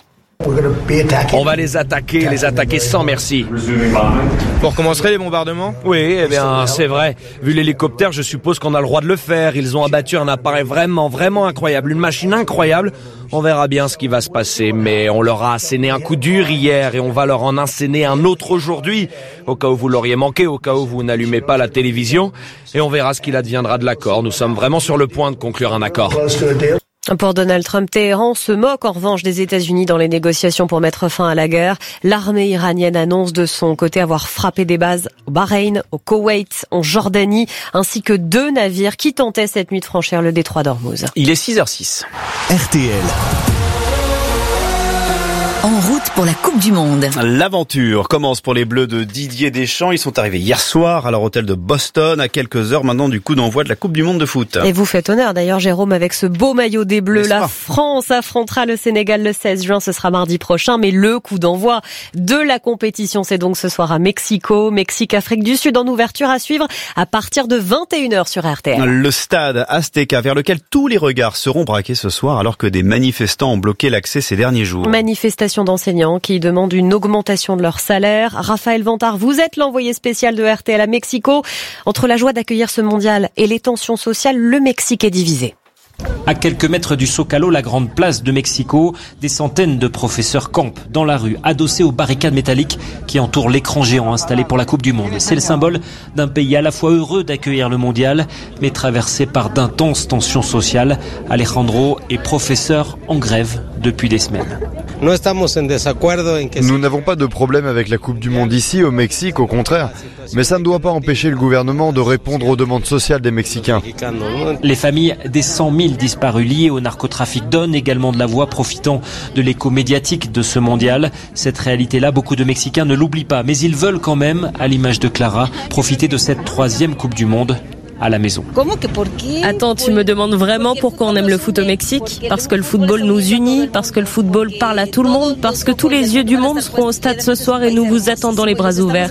On va les attaquer, les attaquer sans merci. Vous recommencerez les bombardements? Oui, eh bien, c'est vrai. Vu l'hélicoptère, je suppose qu'on a le droit de le faire. Ils ont abattu un appareil vraiment, vraiment incroyable. Une machine incroyable. On verra bien ce qui va se passer. Mais on leur a asséné un coup dur hier et on va leur en asséner un autre aujourd'hui. Au cas où vous l'auriez manqué, au cas où vous n'allumez pas la télévision. Et on verra ce qu'il adviendra de l'accord. Nous sommes vraiment sur le point de conclure un accord. Pour Donald Trump, Téhéran se moque en revanche des États-Unis dans les négociations pour mettre fin à la guerre. L'armée iranienne annonce de son côté avoir frappé des bases au Bahreïn, au Koweït, en Jordanie, ainsi que deux navires qui tentaient cette nuit de franchir le détroit d'Ormuz. Il est six heures six. R T L. En route pour la Coupe du Monde. L'aventure commence pour les Bleus de Didier Deschamps. Ils sont arrivés hier soir à leur hôtel de Boston, à quelques heures maintenant du coup d'envoi de la Coupe du Monde de foot. Et vous faites honneur d'ailleurs, Jérôme, avec ce beau maillot des Bleus. La France affrontera le Sénégal le seize juin, ce sera mardi prochain, mais le coup d'envoi de la compétition, c'est donc ce soir à Mexico. Mexique-Afrique du Sud en ouverture à suivre à partir de vingt et une heures sur R T L. Le stade Azteca vers lequel tous les regards seront braqués ce soir alors que des manifestants ont bloqué l'accès ces derniers jours. Manifestation d'enseignants qui demandent une augmentation de leur salaire. Raphaël Vantard, vous êtes l'envoyé spécial de R T L à Mexico. Entre la joie d'accueillir ce mondial et les tensions sociales, le Mexique est divisé. À quelques mètres du Zócalo, la grande place de Mexico, des centaines de professeurs campent dans la rue, adossés aux barricades métalliques qui entourent l'écran géant installé pour la Coupe du Monde. C'est le symbole d'un pays à la fois heureux d'accueillir le mondial, mais traversé par d'intenses tensions sociales. Alejandro est professeur en grève depuis des semaines. Nous n'avons pas de problème avec la Coupe du Monde ici, au Mexique, au contraire. Mais ça ne doit pas empêcher le gouvernement de répondre aux demandes sociales des Mexicains. Les familles des cent mille disparus liés au narcotrafic donnent également de la voix, profitant de l'écho médiatique de ce mondial. Cette réalité-là, beaucoup de Mexicains ne l'oublient pas, mais ils veulent quand même, à l'image de Clara, profiter de cette troisième Coupe du Monde à la maison. Attends, tu me demandes vraiment pourquoi on aime le foot au Mexique ? Parce que le football nous unit, parce que le football parle à tout le monde, parce que tous les yeux du monde seront au stade ce soir et nous vous attendons les bras ouverts.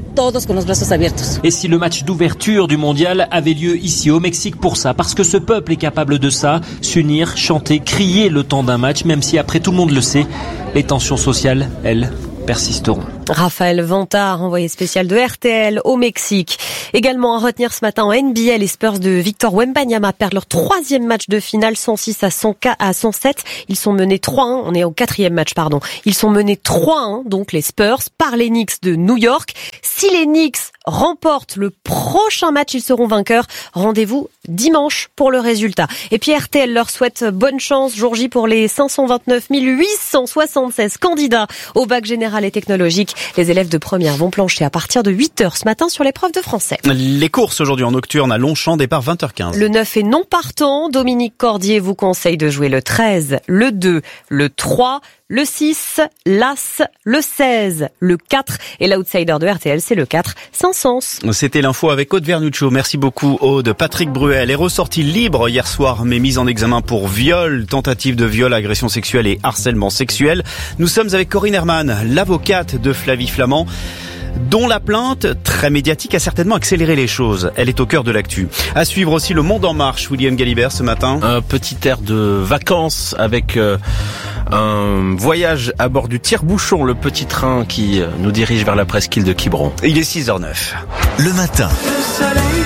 Et si le match d'ouverture du mondial avait lieu ici au Mexique pour ça, parce que ce peuple est capable de ça, s'unir, chanter, crier le temps d'un match, même si après tout le monde le sait, les tensions sociales, elles, persisteront. Raphaël Vantard, envoyé spécial de R T L au Mexique. Également à retenir ce matin en N B A, les Spurs de Victor Wembanyama perdent leur troisième match de finale, cent six à cent sept. Ils sont menés trois un, on est au quatrième match, pardon. Ils sont menés trois un, donc les Spurs, par les Knicks de New York. Si les Knicks remportent le prochain match, ils seront vainqueurs. Rendez-vous dimanche pour le résultat. Et puis R T L leur souhaite bonne chance jour J pour les cinq cent vingt-neuf mille huit cent soixante-seize candidats au bac général et technologique. Les élèves de première vont plancher à partir de huit heures ce matin sur l'épreuve de français. Les courses aujourd'hui en nocturne à Longchamp, départ vingt heures quinze. Le neuf est non partant. Dominique Cordier vous conseille de jouer le treize, le deux, le trois, le six, l'As, le seize, le quatre et l'outsider de R T L, c'est le quatre, Saint-Saëns. C'était l'info avec Aude Vernuccio. Merci beaucoup Aude. Patrick Bruel est ressorti libre hier soir, mais mis en examen pour viol, tentative de viol, agression sexuelle et harcèlement sexuel. Nous sommes avec Corinne Herman, l'avocate de Flavie Flament, dont la plainte, très médiatique, a certainement accéléré les choses. Elle est au cœur de l'actu. À suivre aussi le Monde en marche, William Galibert, ce matin. Un petit air de vacances avec euh, un voyage à bord du Tire-Bouchon, le petit train qui nous dirige vers la presqu'île de Quiberon. Il est six heures neuf. Le matin. Le soleil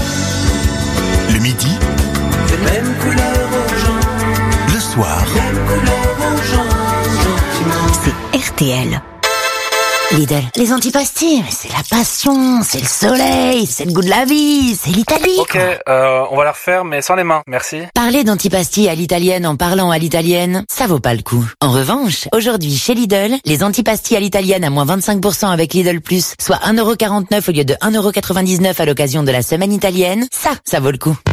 donne. Le midi. Les mêmes couleurs aux gens. Le soir. Les mêmes couleurs aux gens. Gentiment. C'est R T L. Lidl, les antipastilles, c'est la passion, c'est le soleil, c'est le goût de la vie, c'est l'Italie. Ok, euh, on va la refaire, mais sans les mains, merci. Parler d'antipastilles à l'italienne en parlant à l'italienne, ça vaut pas le coup. En revanche, aujourd'hui chez Lidl, les antipastilles à l'italienne à moins vingt-cinq pour cent avec Lidl Plus, soit un euro quarante-neuf au lieu de un euro quatre-vingt-dix-neuf à l'occasion de la semaine italienne, ça, ça vaut le coup.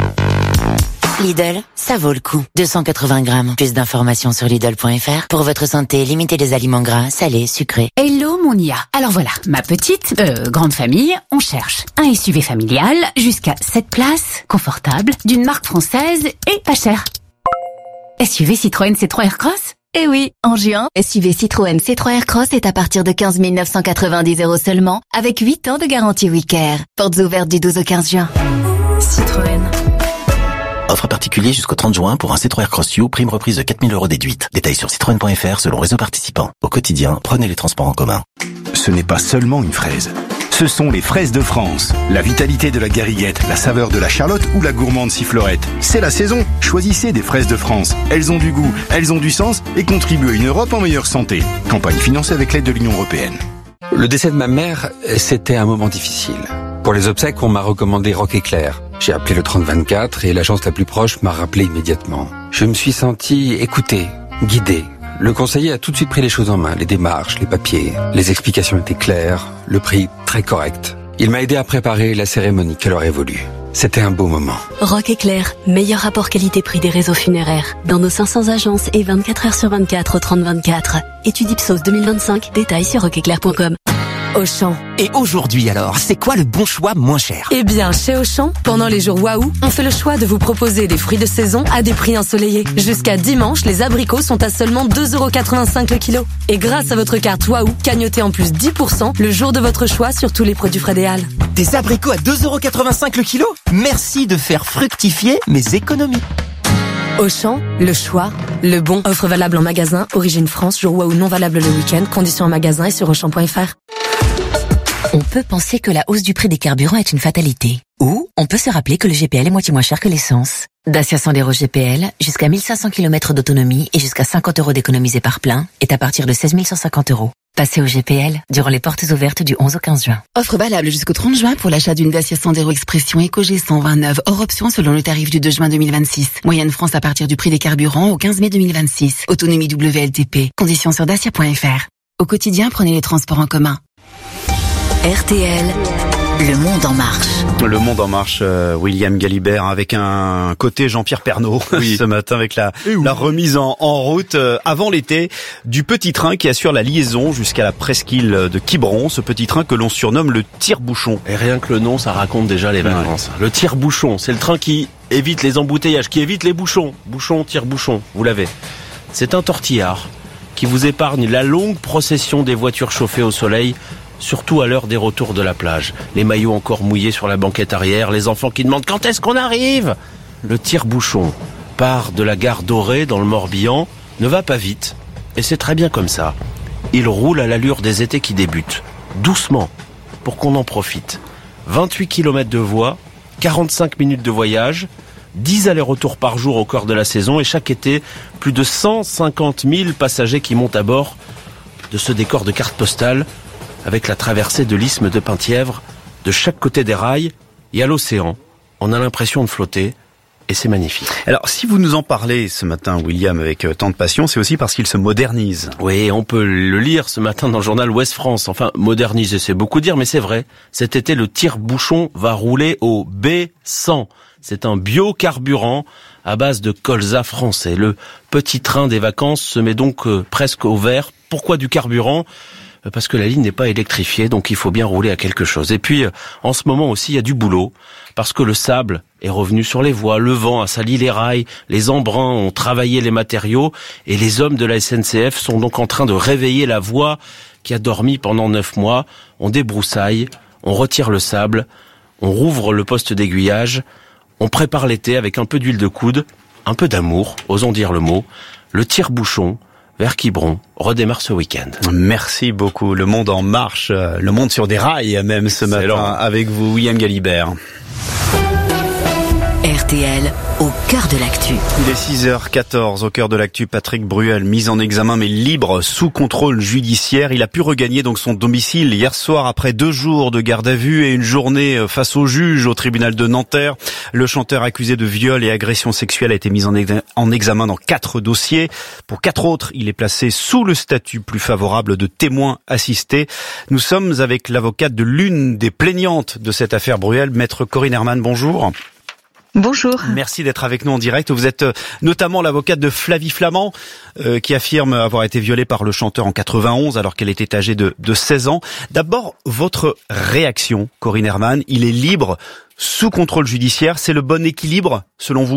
Lidl, ça vaut le coup. deux cent quatre-vingts grammes. Plus d'informations sur Lidl point F R. Pour votre santé, limitez les aliments gras, salés, sucrés. Hello mon I A. Alors voilà, ma petite, euh, grande famille, on cherche un S U V familial, jusqu'à sept places, confortable, d'une marque française et pas cher. S U V Citroën C trois Aircross ? Eh oui, en juin, S U V Citroën C trois Aircross est à partir de quinze mille neuf cent quatre-vingt-dix euros seulement, avec huit ans de garantie WeCare. Portes ouvertes du douze au quinze juin. Citroën. Offre particulier jusqu'au trente juin pour un C trois Aircross U, prime reprise de quatre mille euros déduite. Détails sur citroën point F R selon réseau participant. Au quotidien, prenez les transports en commun. Ce n'est pas seulement une fraise. Ce sont les fraises de France. La vitalité de la gariguette, la saveur de la charlotte ou la gourmande sifflorette. C'est la saison. Choisissez des fraises de France. Elles ont du goût, elles ont du sens et contribuent à une Europe en meilleure santé. Campagne financée avec l'aide de l'Union européenne. Le décès de ma mère, c'était un moment difficile. Pour les obsèques, on m'a recommandé Rock Éclair. J'ai appelé le trente vingt-quatre et l'agence la plus proche m'a rappelé immédiatement. Je me suis senti écouté, guidé. Le conseiller a tout de suite pris les choses en main, les démarches, les papiers. Les explications étaient claires, le prix très correct. Il m'a aidé à préparer la cérémonie qu'elle aurait voulu. C'était un beau moment. Rock Éclair, meilleur rapport qualité-prix des réseaux funéraires. Dans nos cinq cents agences et vingt-quatre heures sur vingt-quatre au trente vingt-quatre. Étude Ipsos deux mille vingt-cinq, détails sur rock éclair point com. Auchan. Et aujourd'hui alors, c'est quoi le bon choix moins cher ? Eh bien, chez Auchan, pendant les jours Waouh, on fait le choix de vous proposer des fruits de saison à des prix ensoleillés. Jusqu'à dimanche, les abricots sont à seulement deux euros quatre-vingt-cinq le kilo. Et grâce à votre carte Waouh, cagnotez en plus dix pour cent le jour de votre choix sur tous les produits Fred et Al. Des abricots à deux euros quatre-vingt-cinq le kilo ? Merci de faire fructifier mes économies. Auchan, le choix, le bon. Offre valable en magasin, origine France, jour Waouh non valable le week-end, conditions en magasin et sur auchan point F R. On peut penser que la hausse du prix des carburants est une fatalité. Ou on peut se rappeler que le G P L est moitié moins cher que l'essence. Dacia Sandero G P L, jusqu'à mille cinq cents kilomètres d'autonomie et jusqu'à cinquante euros d'économisés par plein, est à partir de seize mille cent cinquante euros. Passez au G P L durant les portes ouvertes du onze au quinze juin. Offre valable jusqu'au trente juin pour l'achat d'une Dacia Sandero Expression Eco G cent vingt-neuf, hors option selon le tarif du deux juin deux mille vingt-six. Moyenne France à partir du prix des carburants au quinze mai deux mille vingt-six. Autonomie W L T P. Conditions sur dacia point F R. Au quotidien, prenez les transports en commun. R T L, Le Monde en marche. Le Monde en marche, euh, William Galibert, avec un côté Jean-Pierre Pernaut oui. ce matin avec la, la remise en, en route euh, avant l'été du petit train qui assure la liaison jusqu'à la presqu'île de Quiberon. Ce petit train que l'on surnomme le tire-bouchon. Et rien que le nom, ça raconte déjà les vacances. Ouais. Le tire-bouchon, c'est le train qui évite les embouteillages, qui évite les bouchons. Bouchon, tire-bouchon, vous l'avez. C'est un tortillard qui vous épargne la longue procession des voitures chauffées au soleil, surtout à l'heure des retours de la plage. Les maillots encore mouillés sur la banquette arrière, les enfants qui demandent quand est-ce qu'on arrive. Le tire-bouchon part de la gare Dorée dans le Morbihan, ne va pas vite, et c'est très bien comme ça. Il roule à l'allure des étés qui débutent, doucement, pour qu'on en profite. vingt-huit kilomètres de voie, quarante-cinq minutes de voyage, dix allers-retours par jour au cours de la saison, et chaque été, plus de cent cinquante mille passagers qui montent à bord de ce décor de carte postale, avec la traversée de l'isthme de Penthièvre. De chaque côté des rails, il y a l'océan. On a l'impression de flotter, et c'est magnifique. Alors, si vous nous en parlez ce matin, William, avec tant de passion, c'est aussi parce qu'il se modernise. Oui, on peut le lire ce matin dans le journal Ouest France. Enfin, moderniser, c'est beaucoup dire, mais c'est vrai. Cet été, le tire-bouchon va rouler au B cent. C'est un biocarburant à base de colza français. Le petit train des vacances se met donc euh, presque au vert. Pourquoi du carburant ? Parce que la ligne n'est pas électrifiée, donc il faut bien rouler à quelque chose. Et puis, en ce moment aussi, il y a du boulot, parce que le sable est revenu sur les voies, le vent a sali les rails, les embruns ont travaillé les matériaux, et les hommes de la S N C F sont donc en train de réveiller la voie qui a dormi pendant neuf mois. On débroussaille, on retire le sable, on rouvre le poste d'aiguillage, on prépare l'été avec un peu d'huile de coude, un peu d'amour, osons dire le mot. Le tire-bouchon vers Quiberon redémarre ce week-end. Merci beaucoup. Le Monde en marche, le monde sur des rails même ce matin lent. Avec vous, William Galibert. R T L, au cœur de l'actu. Il est six heures quatorze, au cœur de l'actu. Patrick Bruel, mis en examen mais libre, sous contrôle judiciaire. Il a pu regagner donc son domicile hier soir après deux jours de garde à vue et une journée face au juge au tribunal de Nanterre. Le chanteur accusé de viol et agression sexuelle a été mis en, ex- en examen dans quatre dossiers. Pour quatre autres, il est placé sous le statut plus favorable de témoin assisté. Nous sommes avec l'avocate de l'une des plaignantes de cette affaire Bruel, maître Corinne Herman. Bonjour. Bonjour. Merci d'être avec nous en direct. Vous êtes notamment l'avocate de Flavie Flament, euh, qui affirme avoir été violée par le chanteur en quatre-vingt-onze alors qu'elle était âgée de, de seize ans. D'abord, votre réaction, Corinne Herman. Il est libre, sous contrôle judiciaire. C'est le bon équilibre, selon vous ?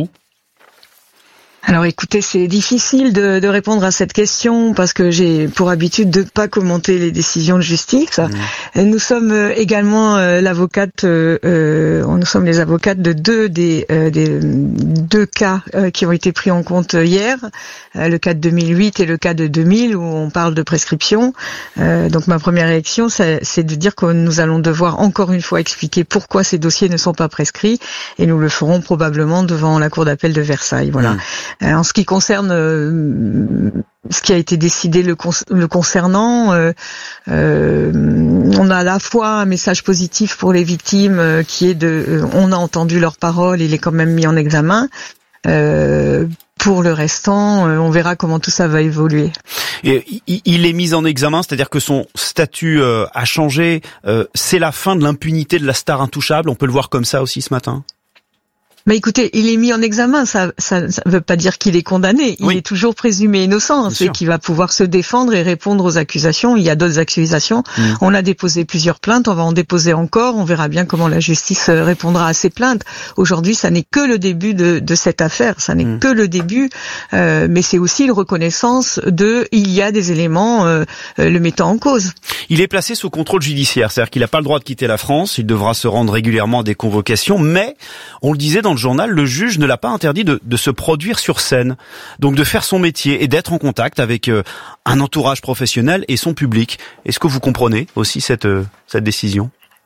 Alors écoutez, c'est difficile de, de répondre à cette question parce que j'ai pour habitude de ne pas commenter les décisions de justice. Mmh. Nous sommes également euh, l'avocate, euh, nous sommes les avocates de deux des, euh, des deux cas euh, qui ont été pris en compte hier, euh, le cas de deux mille huit et le cas de deux mille où on parle de prescription. Euh, donc ma première réaction, c'est, c'est de dire que nous allons devoir encore une fois expliquer pourquoi ces dossiers ne sont pas prescrits et nous le ferons probablement devant la cour d'appel de Versailles. Voilà. Mmh. En ce qui concerne euh, ce qui a été décidé le, con- le concernant, euh, euh, on a à la fois un message positif pour les victimes euh, qui est de, euh, on a entendu leurs paroles, il est quand même mis en examen. Euh, pour le restant, euh, on verra comment tout ça va évoluer. Et il est mis en examen, c'est-à-dire que son statut euh, a changé. Euh, c'est la fin de l'impunité de la star intouchable. On peut le voir comme ça aussi ce matin. Bah écoutez, il est mis en examen, ça ça ça veut pas dire qu'il est condamné, il oui. est toujours présumé innocent, Bien c'est sûr. Qu'il va pouvoir se défendre et répondre aux accusations, il y a d'autres accusations, mmh. on a déposé plusieurs plaintes, on va en déposer encore, on verra bien comment la justice répondra à ces plaintes. Aujourd'hui, ça n'est que le début de, de cette affaire, ça n'est mmh. que le début, euh, mais c'est aussi une reconnaissance de, il y a des éléments euh, le mettant en cause. Il est placé sous contrôle judiciaire, c'est-à-dire qu'il n'a pas le droit de quitter la France, il devra se rendre régulièrement à des convocations, mais, on le disait dans le journal, le juge ne l'a pas interdit de, de se produire sur scène, donc de faire son métier et d'être en contact avec euh, un entourage professionnel et son public. Est-ce que vous comprenez aussi cette, euh, cette décision ?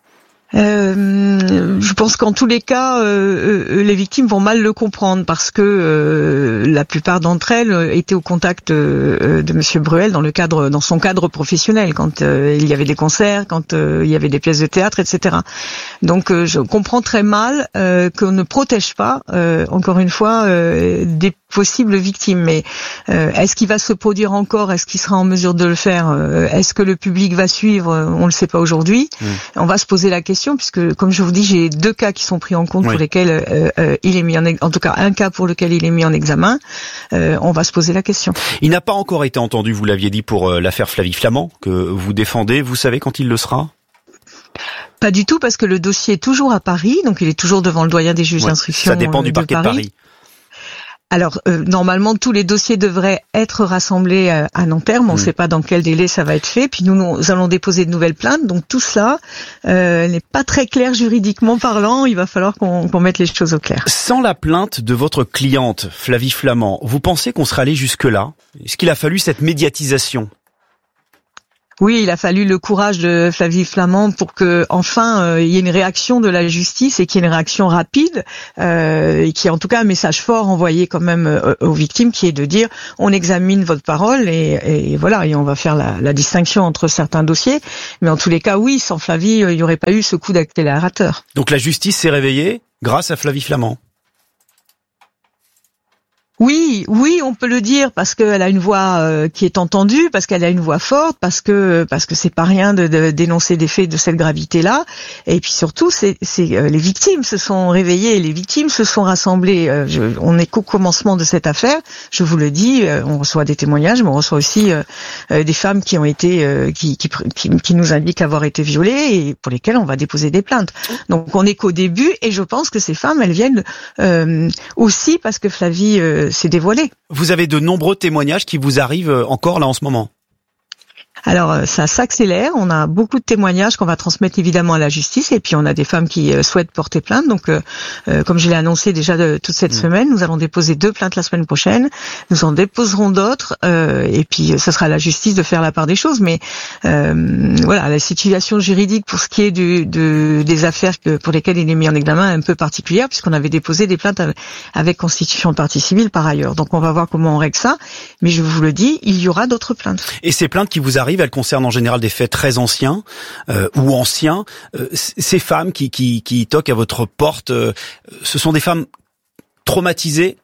Euh, je pense qu'en tous les cas, euh, euh, les victimes vont mal le comprendre parce que euh, la plupart d'entre elles étaient au contact euh, de Monsieur Bruel dans le cadre, dans son cadre professionnel, quand euh, il y avait des concerts, quand euh, il y avait des pièces de théâtre, et cetera. Donc, euh, je comprends très mal euh, qu'on ne protège pas, euh, encore une fois, euh, des possibles victimes. Mais euh, est-ce qu'il va se produire encore? Est-ce qu'il sera en mesure de le faire? euh, Est-ce que le public va suivre? On le sait pas aujourd'hui. Mmh. On va se poser la question puisque, comme je vous dis, j'ai deux cas qui sont pris en compte oui. pour lesquels euh, euh, il est mis en, en tout cas un cas pour lequel il est mis en examen. Euh, on va se poser la question. Il n'a pas encore été entendu, vous l'aviez dit, pour euh, l'affaire Flavie Flament que vous défendez. Vous savez quand il le sera? Pas du tout, parce que le dossier est toujours à Paris, donc il est toujours devant le doyen des juges ouais, d'instruction. Ça dépend du de parquet Paris. de Paris. Alors, euh, normalement, tous les dossiers devraient être rassemblés à, à Nanterre, mais on ne mmh. sait pas dans quel délai ça va être fait. Puis nous, nous allons déposer de nouvelles plaintes. Donc tout ça euh, n'est pas très clair juridiquement parlant. Il va falloir qu'on, qu'on mette les choses au clair. Sans la plainte de votre cliente, Flavie Flament, vous pensez qu'on serait allé jusque-là? Est-ce qu'il a fallu cette médiatisation? Oui, il a fallu le courage de Flavie Flament pour que enfin euh, il y ait une réaction de la justice et qu'il y ait une réaction rapide euh, et qui est en tout cas un message fort envoyé quand même euh, aux victimes, qui est de dire on examine votre parole et, et voilà, et on va faire la, la distinction entre certains dossiers. Mais en tous les cas, oui, sans Flavie, il n'y aurait pas eu ce coup d'accélérateur. Donc la justice s'est réveillée grâce à Flavie Flament. Oui, oui, on peut le dire parce qu'elle a une voix euh, qui est entendue, parce qu'elle a une voix forte, parce que parce que c'est pas rien de, de dénoncer des faits de cette gravité-là. Et puis surtout, c'est, c'est euh, les victimes se sont réveillées, les victimes se sont rassemblées. Euh, je, on est qu'au commencement de cette affaire. Je vous le dis, euh, on reçoit des témoignages, mais on reçoit aussi euh, euh, des femmes qui ont été, euh, qui, qui, qui qui nous indiquent avoir été violées et pour lesquelles on va déposer des plaintes. Donc on est qu'au début, et je pense que ces femmes, elles viennent euh, aussi parce que Flavie euh, s'est dévoilé. Vous avez de nombreux témoignages qui vous arrivent encore là en ce moment? Alors ça s'accélère, on a beaucoup de témoignages qu'on va transmettre évidemment à la justice, et puis on a des femmes qui euh, souhaitent porter plainte. Donc euh, euh, comme je l'ai annoncé déjà de, toute cette mmh. semaine, nous allons déposer deux plaintes la semaine prochaine, nous en déposerons d'autres, euh, et puis ce sera à la justice de faire la part des choses. Mais euh, voilà, la situation juridique pour ce qui est du, de, des affaires que, pour lesquelles il est mis en examen est un peu particulière, puisqu'on avait déposé des plaintes avec, avec constitution de partie civile par ailleurs. Donc on va voir comment on règle ça, mais je vous le dis, il y aura d'autres plaintes. Et ces plaintes qui vous arrivent, elles concernent en général des faits très anciens euh, ou anciens. Euh, ces femmes qui, qui, qui toquent à votre porte, euh, ce sont des femmes traumatisées,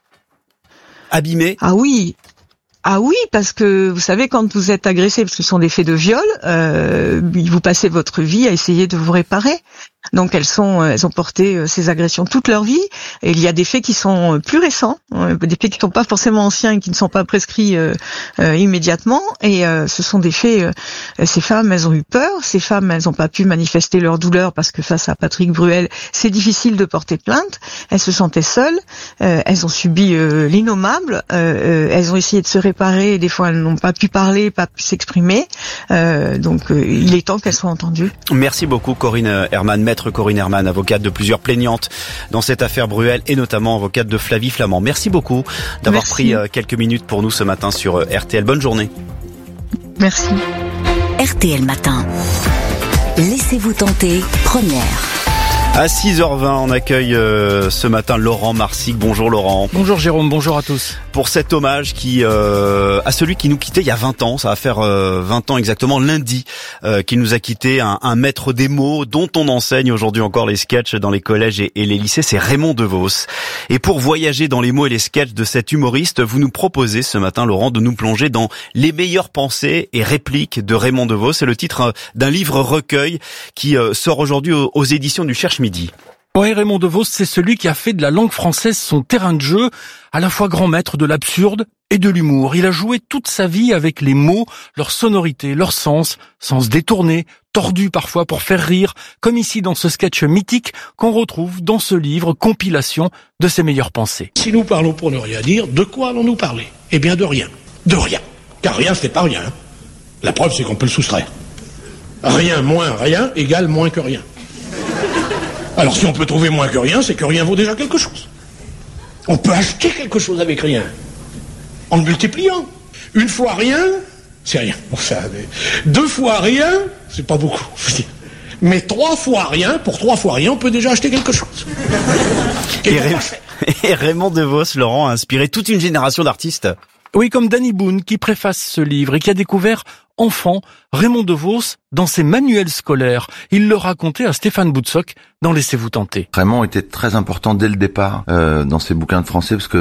abîmées? Ah oui. Ah oui, parce que vous savez, quand vous êtes agressé, parce que ce sont des faits de viol, euh, vous passez votre vie à essayer de vous réparer. Donc elles sont, elles ont porté ces agressions toute leur vie. Et il y a des faits qui sont plus récents, des faits qui ne sont pas forcément anciens et qui ne sont pas prescrits euh, euh, immédiatement. Et euh, ce sont des faits. Euh, ces femmes, elles ont eu peur. Ces femmes, elles n'ont pas pu manifester leur douleur parce que face à Patrick Bruel, c'est difficile de porter plainte. Elles se sentaient seules. Euh, elles ont subi euh, l'innommable. Euh, elles ont essayé de se réparer. Et des fois, elles n'ont pas pu parler, pas pu s'exprimer. Euh, donc, euh, il est temps qu'elles soient entendues. Merci beaucoup, Corinne Herman. Maître Corinne Herman, avocate de plusieurs plaignantes dans cette affaire Bruel et notamment avocate de Flavie Flament. Merci beaucoup d'avoir Merci. pris quelques minutes pour nous ce matin sur R T L. Bonne journée. Merci. R T L Matin. Laissez-vous tenter, première. À six heures vingt, on accueille euh, ce matin Laurent Marsic. Bonjour Laurent. Bonjour Jérôme, bonjour à tous. Pour cet hommage qui euh, à celui qui nous quittait il y a vingt ans, ça va faire euh, vingt ans exactement lundi, euh, qui nous a quitté, un, un maître des mots dont on enseigne aujourd'hui encore les sketchs dans les collèges et, et les lycées, c'est Raymond DeVos. Et pour voyager dans les mots et les sketchs de cet humoriste, vous nous proposez ce matin, Laurent, de nous plonger dans les meilleures pensées et répliques de Raymond DeVos. C'est le titre d'un livre recueil qui euh, sort aujourd'hui aux, aux éditions du Cherche Midi. Ouais, Raymond DeVos, c'est celui qui a fait de la langue française son terrain de jeu, à la fois grand maître de l'absurde et de l'humour. Il a joué toute sa vie avec les mots, leur sonorité, leur sens, sens détourné, tordu parfois pour faire rire, comme ici dans ce sketch mythique qu'on retrouve dans ce livre compilation de ses meilleures pensées. Si nous parlons pour ne rien dire, de quoi allons-nous parler? Eh bien de rien. De rien. Car rien, ce n'est pas rien. La preuve, c'est qu'on peut le soustraire. Rien moins rien égale moins que rien. Alors si on peut trouver moins que rien, c'est que rien vaut déjà quelque chose. On peut acheter quelque chose avec rien, en le multipliant. Une fois rien, c'est rien. Bon, ça, deux fois rien, c'est pas beaucoup. Mais trois fois rien, pour trois fois rien, on peut déjà acheter quelque chose. Et, Ray... Et Raymond DeVos, Laurent, a inspiré toute une génération d'artistes. Oui, comme Danny Boone qui préface ce livre et qui a découvert enfant Raymond DeVos dans ses manuels scolaires. Il le racontait à Stéphane Boutsock dans Laissez-vous tenter. Raymond était très important dès le départ euh, dans ses bouquins de français parce que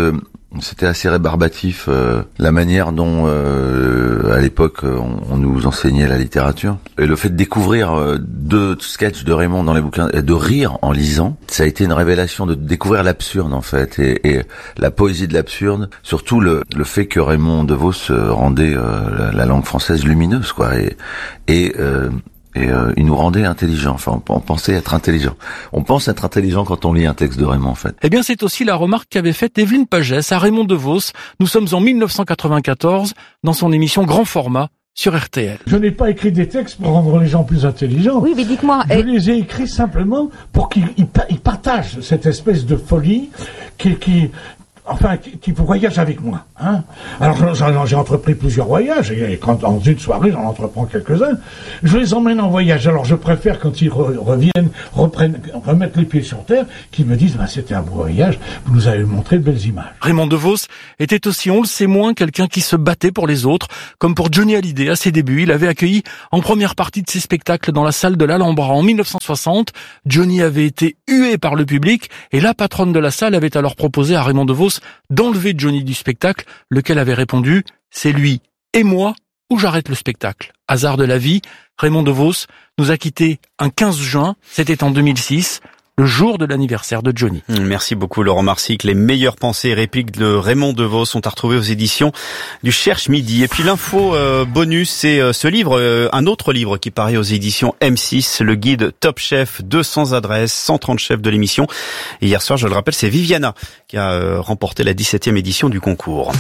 C'était assez rébarbatif, euh, la manière dont, euh, à l'époque, on, on nous enseignait la littérature. Et le fait de découvrir euh, deux sketchs de Raymond dans les bouquins, et de rire en lisant, ça a été une révélation de découvrir l'absurde, en fait, et, et la poésie de l'absurde, surtout le, le fait que Raymond DeVos rendait euh, la, la langue française lumineuse, quoi, et... et euh, Et euh, il nous rendait intelligents, enfin on, on pensait être intelligent. On pense être intelligent quand on lit un texte de Raymond, en fait. Eh bien c'est aussi la remarque qu'avait faite Evelyne Pagès à Raymond DeVos. Nous sommes en mille neuf cent quatre-vingt-quatorze, dans son émission Grand Format sur R T L. Je n'ai pas écrit des textes pour rendre les gens plus intelligents. Oui, mais dites-moi... Je et... les ai écrits simplement pour qu'ils ils, ils partagent cette espèce de folie qui... qui Enfin, qui, qui voyage avec moi. Hein. Alors, j'en, j'ai entrepris plusieurs voyages, et quand dans une soirée, j'en entreprends quelques-uns. Je les emmène en voyage. Alors, je préfère, quand ils re, reviennent, reprennent, remettent les pieds sur terre, qu'ils me disent, bah, c'était un beau voyage, vous nous avez montré de belles images. Raymond DeVos était aussi, on le sait moins, quelqu'un qui se battait pour les autres, comme pour Johnny Hallyday à ses débuts. Il avait accueilli en première partie de ses spectacles dans la salle de l'Alhambra en mille neuf cent soixante. Johnny avait été hué par le public, et la patronne de la salle avait alors proposé à Raymond DeVos d'enlever Johnny du spectacle, lequel avait répondu « C'est lui et moi ou j'arrête le spectacle ». Hasard de la vie, Raymond DeVos nous a quittés un quinze juin, c'était en deux mille six, le jour de l'anniversaire de Johnny. Merci beaucoup Laurent Marsic. Les meilleures pensées et répliques de Raymond DeVos sont à retrouver aux éditions du Cherche Midi. Et puis l'info euh, bonus, c'est euh, ce livre, euh, un autre livre qui paraît aux éditions M six, le guide Top Chef, deux cents adresses, cent trente chefs de l'émission. Et hier soir, je le rappelle, c'est Viviana qui a euh, remporté la dix-septième édition du concours.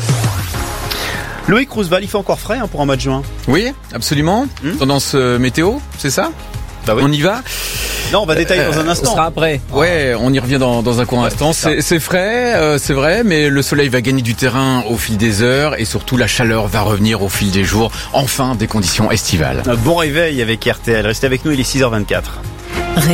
Loïc Roosevelt, il fait encore frais hein, pour un mois de juin. Oui, absolument. Mmh. Tendance euh, météo, c'est ça ? Bah oui. On y va ? Non, on va détailler euh, dans un instant. On sera après. Ouais, on y revient dans, dans un court ouais, instant. C'est, c'est, c'est frais, euh, c'est vrai, mais le soleil va gagner du terrain au fil des heures et surtout la chaleur va revenir au fil des jours. Enfin, des conditions estivales. Un bon réveil avec R T L. Restez avec nous, il est six heures vingt-quatre.